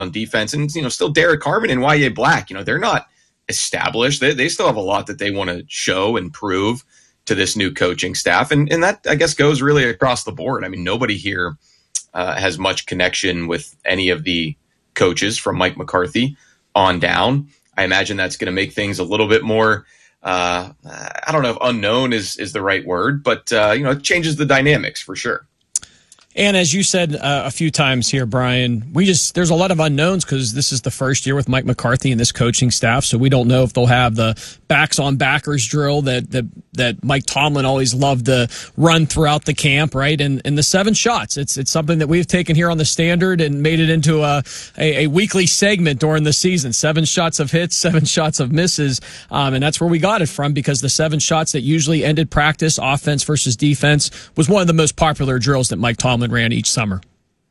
on defense. And, still Derek Harmon and Y.A. Black, they're not established. They still have a lot that they want to show and prove to this new coaching staff. And that, I guess, goes really across the board. I mean, nobody here has much connection with any of the coaches from Mike McCarthy on down. I imagine that's going to make things a little bit more, I don't know if unknown is the right word, but, it changes the dynamics for sure. And as you said a few times here, Brian, there's a lot of unknowns because this is the first year with Mike McCarthy and this coaching staff, so we don't know if they'll have the backs on backers drill that Mike Tomlin always loved to run throughout the camp, right? And the 7 shots, it's something that we've taken here on the Standard and made it into a weekly segment during the season. 7 shots of hits, 7 shots of misses, and that's where we got it from because the 7 shots that usually ended practice, offense versus defense, was one of the most popular drills that Mike Tomlin ran each summer.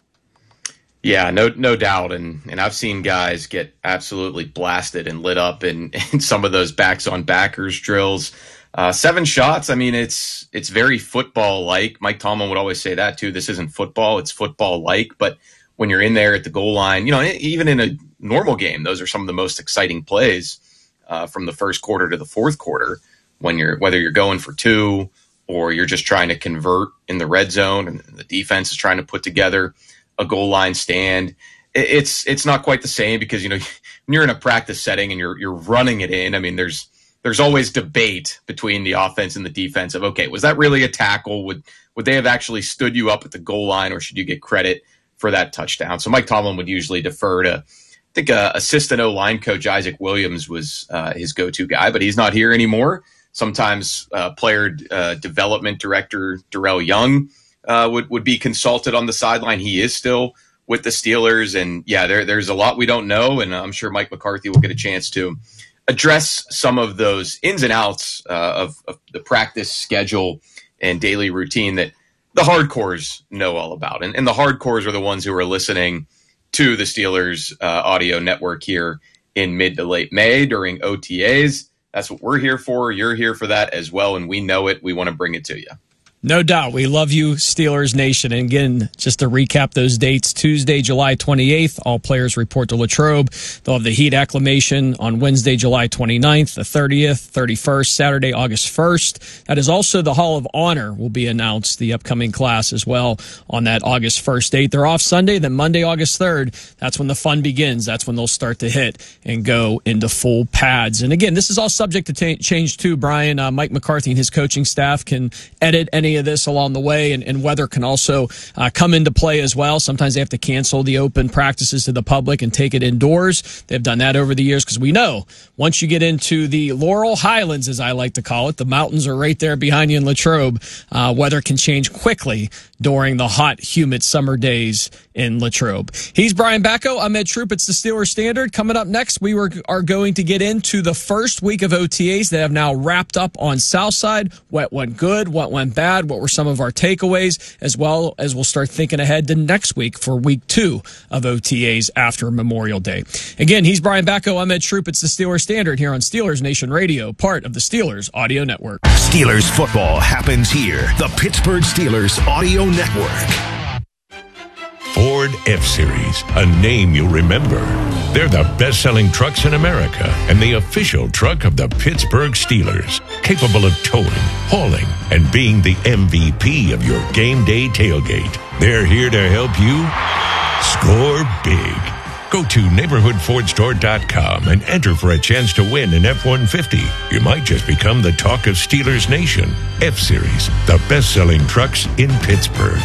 Yeah, no doubt. And I've seen guys get absolutely blasted and lit up in some of those backs on backers drills. 7 shots. I mean, it's very football like. Mike Tomlin would always say that too. This isn't football. It's football like. But when you're in there at the goal line, even in a normal game, those are some of the most exciting plays from the first quarter to the fourth quarter whether you're going for 2 or you're just trying to convert in the red zone and the defense is trying to put together a goal line stand. It's not quite the same because, when you're in a practice setting and you're running it in, I mean, there's always debate between the offense and the defense of, okay, was that really a tackle? Would they have actually stood you up at the goal line or should you get credit for that touchdown? So Mike Tomlin would usually defer to, I think, assistant O-line coach Isaac Williams was his go-to guy, but he's not here anymore. Sometimes player development director Darrell Young would be consulted on the sideline. He is still with the Steelers. And, yeah, there's a lot we don't know, and I'm sure Mike McCarthy will get a chance to address some of those ins and outs of the practice schedule and daily routine that the hardcores know all about. And the hardcores are the ones who are listening to the Steelers audio network here in mid to late May during OTAs. That's what we're here for. You're here for that as well, and we know it. We want to bring it to you. No doubt. We love you, Steelers Nation. And again, just to recap those dates, Tuesday, July 28th, all players report to Latrobe. They'll have the Heat acclimation on Wednesday, July 29th, the 30th, 31st, Saturday, August 1st. That is also the Hall of Honor will be announced, the upcoming class as well, on that August 1st date. They're off Sunday, then Monday, August 3rd. That's when the fun begins. That's when they'll start to hit and go into full pads. And again, this is all subject to change too, Brian. Mike McCarthy and his coaching staff can edit any of this along the way, and weather can also come into play as well. Sometimes they have to cancel the open practices to the public and take it indoors. They've done that over the years because we know once you get into the Laurel Highlands, as I like to call it, the mountains are right there behind you in Latrobe. Weather can change quickly during the hot, humid summer days in Latrobe. He's Brian Bacco. I'm Ed Troop. It's the Steelers Standard. Coming up next, we are going to get into the first week of OTAs that have now wrapped up on Southside. What went good? What went bad? What were some of our takeaways? As well as we'll start thinking ahead to next week for week 2 of OTAs after Memorial Day. Again, he's Brian Bacco. I'm Ed Troop. It's the Steelers Standard here on Steelers Nation Radio, part of the Steelers Audio Network. Steelers football happens here. The Pittsburgh Steelers Audio Network. Ford F-Series, a name you'll remember. They're the best-selling trucks in America and the official truck of the Pittsburgh Steelers, capable of towing, hauling, and being the MVP of your game day tailgate. They're here to help you score big. Go to neighborhoodfordstore.com and enter for a chance to win an F-150. You might just become the talk of Steelers Nation. F-Series, the best-selling trucks in Pittsburgh.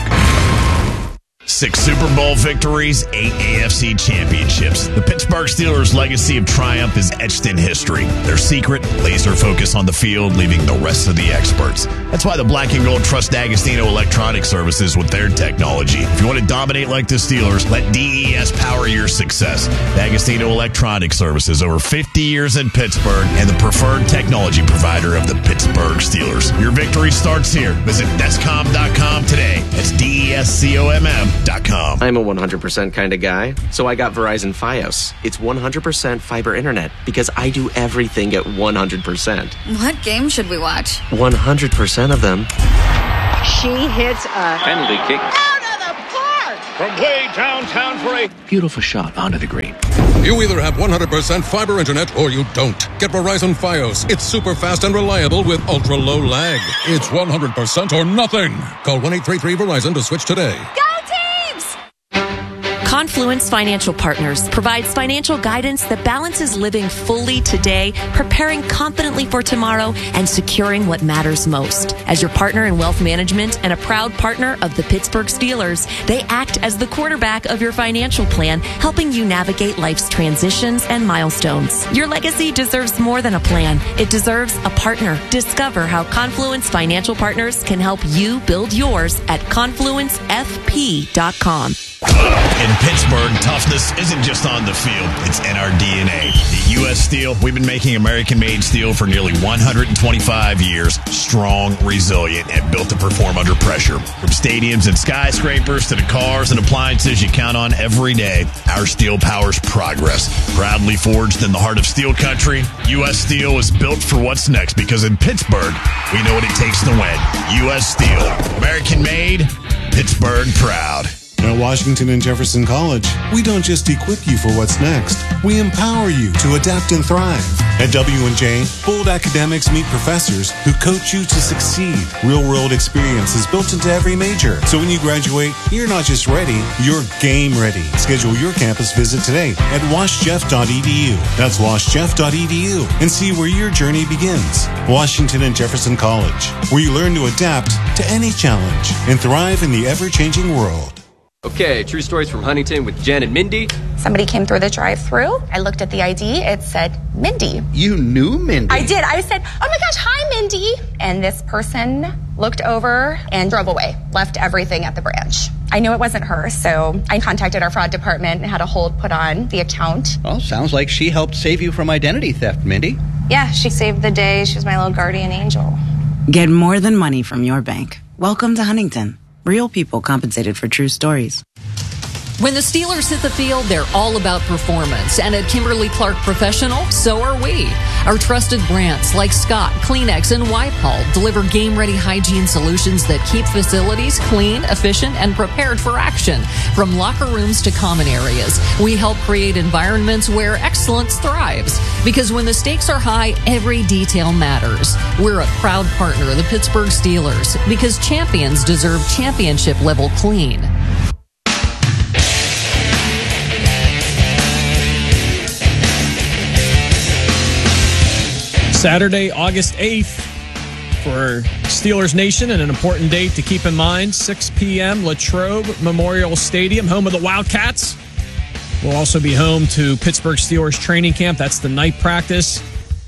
6 Super Bowl victories, 8 AFC championships. The Pittsburgh Steelers' legacy of triumph is etched in history. Their secret, laser focus on the field, leaving the rest of the experts. That's why the Black and Gold trust D'Agostino Electronic Services with their technology. If you want to dominate like the Steelers, let DES power your success. D'Agostino Electronic Services, over 50 years in Pittsburgh, and the preferred technology provider of the Pittsburgh Steelers. Your victory starts here. Visit Descom.com today. That's DESCOMM.com. I'm a 100% kind of guy, so I got Verizon Fios. It's 100% fiber internet because I do everything at 100%. What game should we watch? 100% of them. She hits a penalty kick out of the park. from way downtown for a beautiful shot onto the green. You either have 100% fiber internet or you don't. Get Verizon Fios. It's super fast and reliable with ultra low lag. It's 100% or nothing. Call 1-833-VERIZON to switch today. Go Teams! Confluence Financial Partners provides financial guidance that balances living fully today, preparing confidently for tomorrow, and securing what matters most. As your partner in wealth management and a proud partner of the Pittsburgh Steelers, they act as the quarterback of your financial plan, helping you navigate life's transitions and milestones. Your legacy deserves more than a plan. It deserves a partner. Discover how Confluence Financial Partners can help you build yours at confluencefp.com. In Pittsburgh, toughness isn't just on the field, it's in our DNA. At U.S. Steel, we've been making American-made steel for nearly 125 years, strong, resilient, and built to perform under pressure. From stadiums and skyscrapers to the cars and appliances you count on every day, our steel powers progress. Proudly forged in the heart of steel country, U.S. Steel is built for what's next because in Pittsburgh, we know what it takes to win. U.S. Steel, American-made, Pittsburgh proud. At Washington and Jefferson College, we don't just equip you for what's next. We empower you to adapt and thrive. At W&J, bold academics meet professors who coach you to succeed. Real-world experience is built into every major. So when you graduate, you're not just ready, you're game ready. Schedule your campus visit today at washjeff.edu. That's washjeff.edu and see where your journey begins. Washington and Jefferson College, where you learn to adapt to any challenge and thrive in the ever-changing world. Okay, true stories from Huntington with Jen and Mindy. Somebody came through the drive-thru. I looked at the ID. It said Mindy. You knew Mindy? I did. I said, oh my gosh, hi, Mindy. And this person looked over and drove away, left everything at the branch. I knew it wasn't her, so I contacted our fraud department and had a hold put on the account. Well, sounds like she helped save you from identity theft, Mindy. Yeah, she saved the day. She was my little guardian angel. Get more than money from your bank. Welcome to Huntington. Real people compensated for true stories. When the Steelers hit the field, they're all about performance. And at Kimberly-Clark Professional, so are we. Our trusted brands like Scott, Kleenex, and Wipe-All deliver game-ready hygiene solutions that keep facilities clean, efficient, and prepared for action. From locker rooms to common areas, we help create environments where excellence thrives. Because when the stakes are high, every detail matters. We're a proud partner of the Pittsburgh Steelers because champions deserve championship-level clean. Saturday, August 8th for Steelers Nation, and an important date to keep in mind, 6 p.m., Latrobe Memorial Stadium, home of the Wildcats. Will also be home to Pittsburgh Steelers training camp. That's the night practice.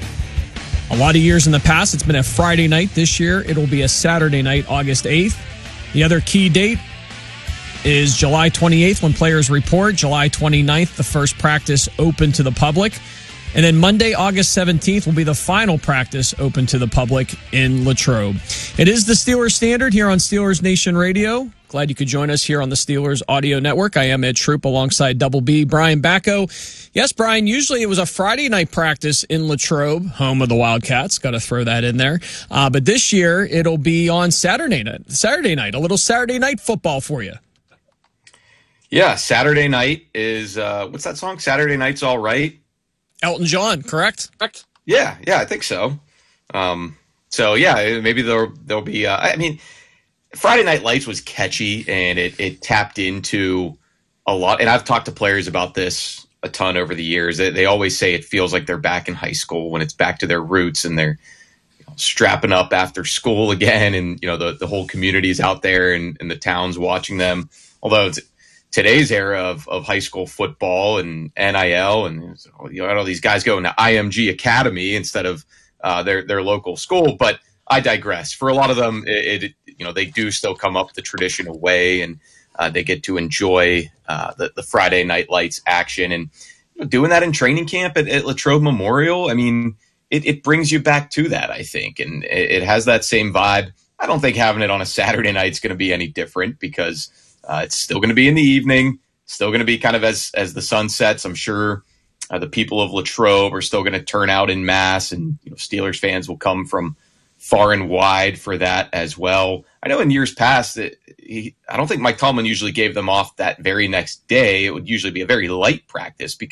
A lot of years in the past, it's been a Friday night. This year, it'll be a Saturday night, August 8th. The other key date is July 28th when players report. July 29th, the first practice open to the public. And then Monday, August 17th, will be the final practice open to the public in Latrobe. It is the Steelers Standard here on Steelers Nation Radio. Glad you could join us here on the Steelers Audio Network. I am Ed Troop alongside Double B, Brian Bacco. Yes, Brian, usually it was a Friday night practice in Latrobe, home of the Wildcats. Got to throw that in there. But this year, it'll be on Saturday night, a little Saturday night football for you. Yeah, Saturday night is, what's that song? Saturday Night's All Right. Elton John, correct? Yeah, I think so. So yeah, maybe there'll be. I mean, Friday Night Lights was catchy and it tapped into a lot. And I've talked to players about this a ton over the years. They always say it feels like they're back in high school when it's back to their roots and they're strapping up after school again, and the whole community's out there and the town's watching them. Although it's today's era of high school football and NIL, and all these guys going to IMG Academy instead of their local school. But I digress. For a lot of them, they do still come up the traditional way, and they get to enjoy the Friday Night Lights action. And doing that in training camp at Latrobe Memorial, I mean, it brings you back to that, I think, and it has that same vibe. I don't think having it on a Saturday night is going to be any different because it's still going to be in the evening, still going to be kind of as the sun sets. I'm sure the people of Latrobe are still going to turn out en masse, and Steelers fans will come from far and wide for that as well. I know in years past that I don't think Mike Tomlin usually gave them off that very next day. It would usually be a very light practice because